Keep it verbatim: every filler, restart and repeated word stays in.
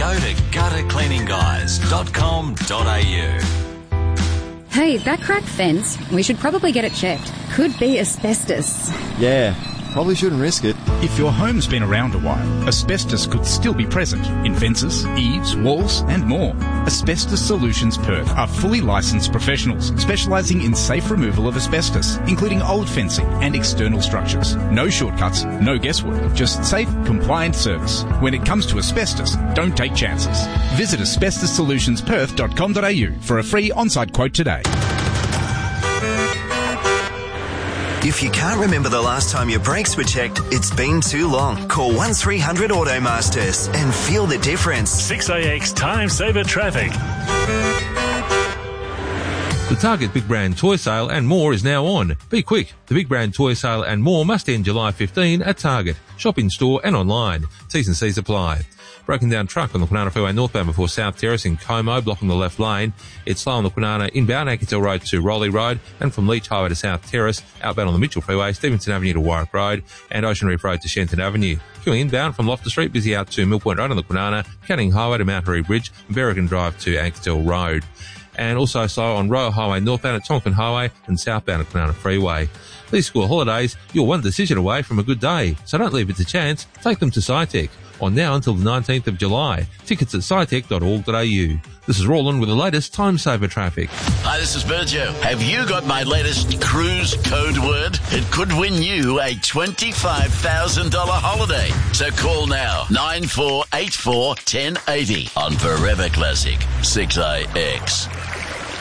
Go to gutter cleaning guys dot com dot a u. Hey, that cracked fence, we should probably get it checked. Could be asbestos. Yeah, probably shouldn't risk it. If your home's been around a while, asbestos could still be present in fences, eaves, walls and more. Asbestos Solutions Perth are fully licensed professionals specialising in safe removal of asbestos, including old fencing and external structures. No shortcuts, no guesswork, just safe, compliant service. When it comes to asbestos, don't take chances. Visit asbestos solutions perth dot com dot a u for a free on-site quote today. If you can't remember the last time your brakes were checked, it's been too long. Call one three hundred Automasters and feel the difference. six A X Time Saver Traffic. The Target Big Brand Toy Sale and More is now on. Be quick. The Big Brand Toy Sale and More must end July fifteenth at Target. Shop in store and online. T's and C's apply. Broken down truck on the Kwinana Freeway northbound before South Terrace in Como, blocking the left lane. It's slow on the Kwinana inbound Anketell Road to Rowley Road, and from Leach Highway to South Terrace, outbound on the Mitchell Freeway, Stevenson Avenue to Warwick Road, and Ocean Reef Road to Shenton Avenue. Queuing inbound from Loftus Street, busy out to Mill Point Road on the Kwinana, Canning Highway to Mount Harry Bridge, and Berrigan Drive to Anketell Road. And also slow on Royal Highway northbound at Tonkin Highway and southbound at Kwinana Freeway. These school holidays, you're one decision away from a good day, so don't leave it to chance. Take them to SciTech. On now until the nineteenth of July. Tickets at scitech dot org dot a u. This is Roland with the latest Time Saver Traffic. Hi, this is Virgil. Have you got my latest cruise code word? It could win you a twenty-five thousand dollars holiday. So call now, nine four eight four, one zero eight zero on Forever Classic six A X.